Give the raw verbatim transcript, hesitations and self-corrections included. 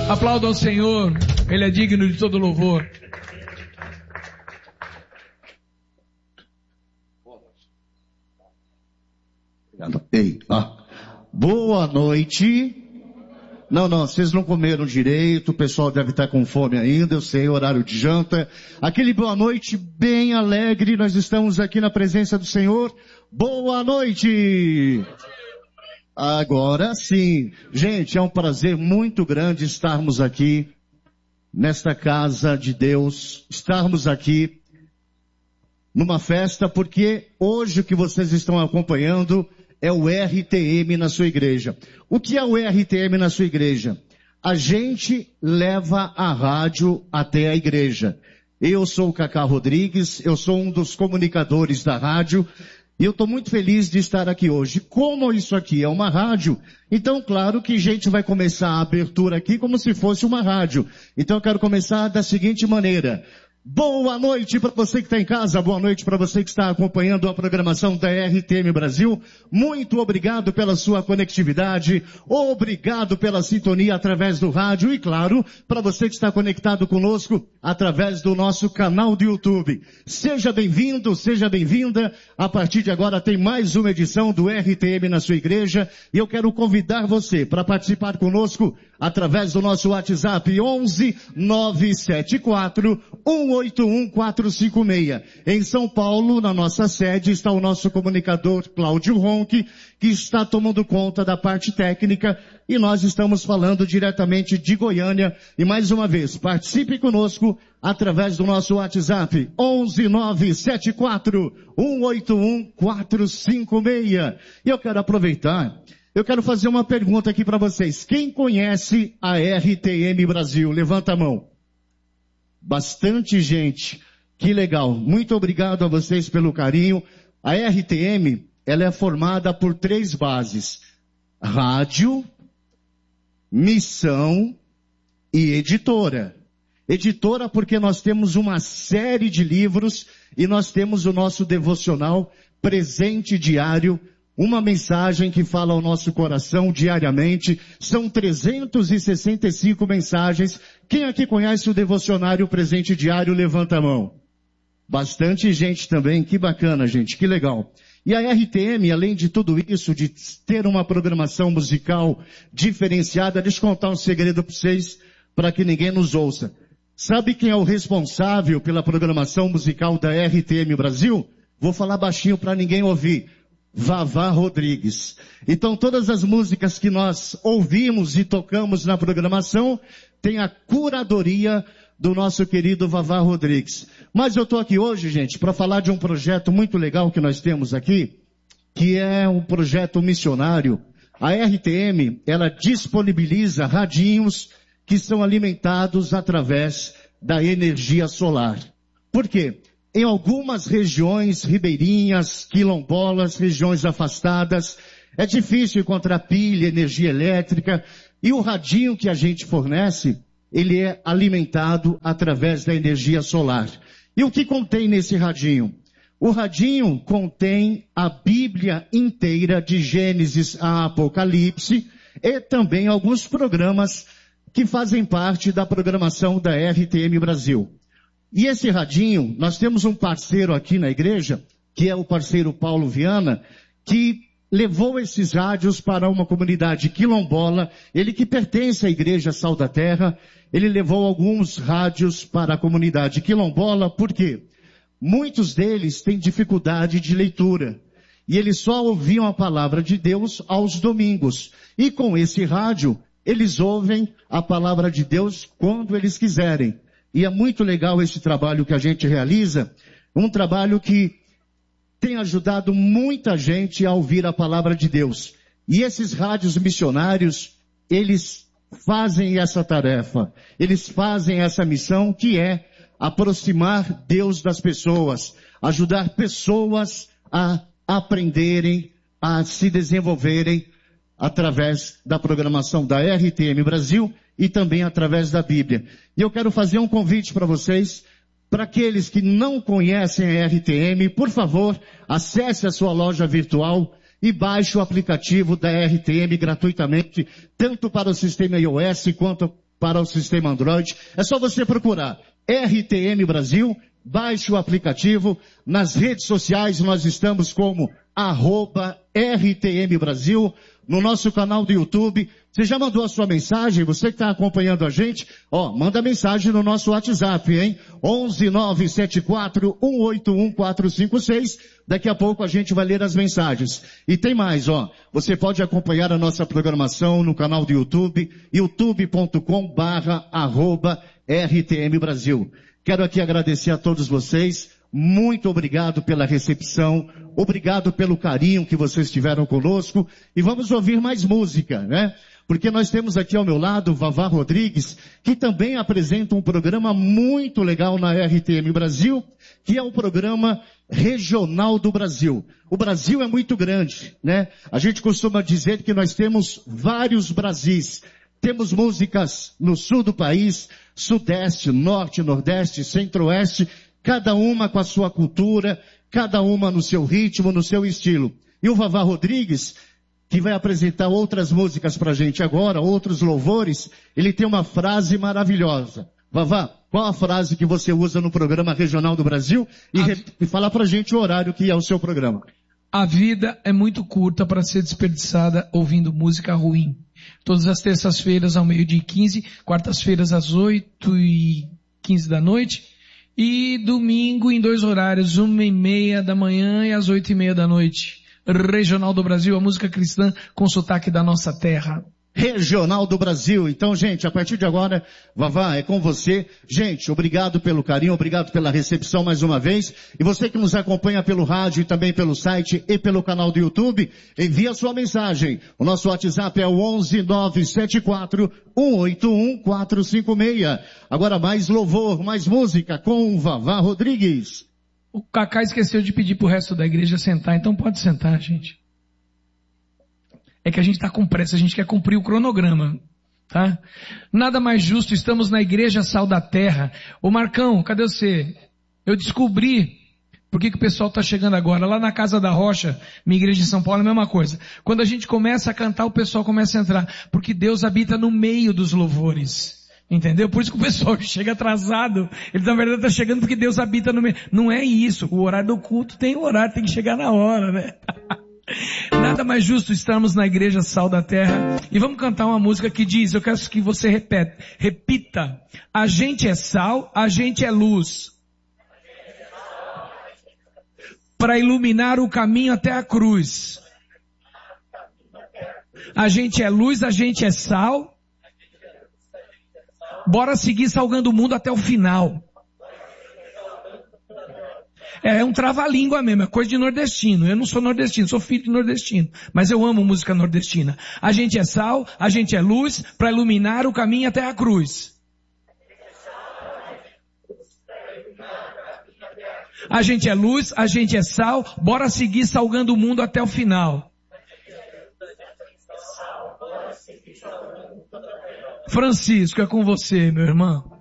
Aplauda ao Senhor, Ele é digno de todo louvor. Ei, ah, boa noite. Não, não, vocês não comeram direito, o pessoal deve estar com fome ainda, eu sei, horário de janta. Aquele boa noite bem alegre, nós estamos aqui na presença do Senhor. Boa noite! Agora sim. Gente, é um prazer muito grande estarmos aqui, nesta casa de Deus, estarmos aqui numa festa, porque hoje o que vocês estão acompanhando é o R T M na sua igreja. O que é o R T M na sua igreja? A gente leva a rádio até a igreja. Eu sou o Cacá Rodrigues, eu sou um dos comunicadores da rádio, e eu estou muito feliz de estar aqui hoje. Como isso aqui é uma rádio, então claro que a gente vai começar a abertura aqui como se fosse uma rádio. Então eu quero começar da seguinte maneira. Boa noite para você que está em casa, boa noite para você que está acompanhando a programação da R T M Brasil. Muito obrigado pela sua conectividade, obrigado pela sintonia através do rádio e claro, para você que está conectado conosco através do nosso canal do YouTube. Seja bem-vindo, seja bem-vinda. A partir de agora tem mais uma edição do R T M na sua igreja e eu quero convidar você para participar conosco através do nosso WhatsApp onze nove sete quatro um oito um quatro cinco seis. Em São Paulo, na nossa sede, está o nosso comunicador Cláudio Ronque, que está tomando conta da parte técnica, e nós estamos falando diretamente de Goiânia. E mais uma vez, participe conosco através do nosso WhatsApp onze nove sete quatro um oito um quatro cinco seis. E eu quero aproveitar, eu quero fazer uma pergunta aqui para vocês. Quem conhece a R T M Brasil? Levanta a mão. Bastante gente. Que legal. Muito obrigado a vocês pelo carinho. A R T M, ela é formada por três bases. Rádio, missão e editora. Editora porque nós temos uma série de livros e nós temos o nosso devocional Presente Diário, uma mensagem que fala ao nosso coração diariamente. São trezentas e sessenta e cinco mensagens. Quem aqui conhece o devocionário Presente Diário, levanta a mão. Bastante gente também. Que bacana, gente. Que legal. E a R T M, além de tudo isso, de ter uma programação musical diferenciada, deixa eu contar um segredo para vocês, para que ninguém nos ouça. Sabe quem é o responsável pela programação musical da R T M Brasil? Vou falar baixinho para ninguém ouvir. Vavá Rodrigues. Então todas as músicas que nós ouvimos e tocamos na programação tem a curadoria do nosso querido Vavá Rodrigues. Mas eu estou aqui hoje, gente, para falar de um projeto muito legal que nós temos aqui, que é um projeto missionário. A R T M, ela disponibiliza radinhos que são alimentados através da energia solar. Por quê? Em algumas regiões ribeirinhas, quilombolas, regiões afastadas, é difícil encontrar pilha, energia elétrica, e o radinho que a gente fornece, ele é alimentado através da energia solar. E o que contém nesse radinho? O radinho contém a Bíblia inteira de Gênesis a Apocalipse e também alguns programas que fazem parte da programação da R T M Brasil. E esse radinho, nós temos um parceiro aqui na igreja, que é o parceiro Paulo Viana, que levou esses rádios para uma comunidade quilombola, ele que pertence à igreja Sal da Terra, ele levou alguns rádios para a comunidade quilombola, por quê? Muitos deles têm dificuldade de leitura, e eles só ouviam a palavra de Deus aos domingos, e com esse rádio, eles ouvem a palavra de Deus quando eles quiserem. E é muito legal esse trabalho que a gente realiza, um trabalho que tem ajudado muita gente a ouvir a palavra de Deus. E esses rádios missionários, eles fazem essa tarefa, eles fazem essa missão que é aproximar Deus das pessoas, ajudar pessoas a aprenderem, a se desenvolverem através da programação da R T M Brasil e também através da Bíblia. E eu quero fazer um convite para vocês, para aqueles que não conhecem a R T M, por favor, acesse a sua loja virtual e baixe o aplicativo da R T M gratuitamente, tanto para o sistema iOS quanto para o sistema Android. É só você procurar R T M Brasil, baixe o aplicativo. Nas redes sociais nós estamos como arroba R T M Brasil. No nosso canal do YouTube. Você já mandou a sua mensagem? Você que está acompanhando a gente, ó, manda mensagem no nosso WhatsApp, hein? onze nove sete quatro um oito um quatro cinco seis. Daqui a pouco a gente vai ler as mensagens. E tem mais, ó. Você pode acompanhar a nossa programação no canal do YouTube, youtube ponto com barra arroba R T M Brasil. Quero aqui agradecer a todos vocês. Muito obrigado pela recepção, obrigado pelo carinho que vocês tiveram conosco, e vamos ouvir mais música, né? Porque nós temos aqui ao meu lado Vavá Rodrigues, que também apresenta um programa muito legal na R T M Brasil, que é o programa Regional do Brasil. O Brasil é muito grande, né? A gente costuma dizer que nós temos vários Brasis. Temos músicas no sul do país, sudeste, norte, nordeste, centro-oeste, cada uma com a sua cultura, cada uma no seu ritmo, no seu estilo. E o Vavá Rodrigues, que vai apresentar outras músicas pra gente agora, outros louvores, ele tem uma frase maravilhosa. Vavá, qual a frase que você usa no programa Regional do Brasil? E, re... e fala pra gente o horário que é o seu programa. A vida é muito curta para ser desperdiçada ouvindo música ruim. Todas as terças-feiras ao meio-dia e quinze, quartas-feiras às oito e quinze da noite, e domingo em dois horários, uma e meia da manhã e às oito e meia da noite. Regional do Brasil, a música cristã com sotaque da nossa terra. Regional do Brasil. Então, gente, a partir de agora, Vavá, é com você. Gente, obrigado pelo carinho, obrigado pela recepção mais uma vez. E você que nos acompanha pelo rádio e também pelo site e pelo canal do YouTube, envie a sua mensagem. O nosso WhatsApp é o onze nove sete quatro um oito um quatro cinco seis. Agora mais louvor, mais música com o Vavá Rodrigues. O Cacá esqueceu de pedir pro resto da igreja sentar, então pode sentar, gente. É que a gente está com pressa, a gente quer cumprir o cronograma, tá? Nada mais justo, estamos na Igreja Sal da Terra. Ô Marcão, cadê você? Eu descobri por que que o pessoal está chegando agora. Lá na Casa da Rocha, minha igreja em São Paulo, é a mesma coisa. Quando a gente começa a cantar, o pessoal começa a entrar, porque Deus habita no meio dos louvores. Entendeu? Por isso que o pessoal chega atrasado. Ele na verdade está chegando porque Deus habita no meio. Não é isso. O horário do culto tem horário, tem que chegar na hora, né? Nada mais justo estarmos na Igreja Sal da Terra. E vamos cantar uma música que diz, eu quero que você repete, repita. A gente é sal, a gente é luz. Para iluminar o caminho até a cruz. A gente é luz, a gente é sal. Bora seguir salgando o mundo até o final. É um trava-língua mesmo, é coisa de nordestino. Eu não sou nordestino, sou filho de nordestino. Mas eu amo música nordestina. A gente é sal, a gente é luz, para iluminar o caminho até a cruz. A gente é luz, a gente é sal, bora seguir salgando o mundo até o final. Francisco, é com você, meu irmão.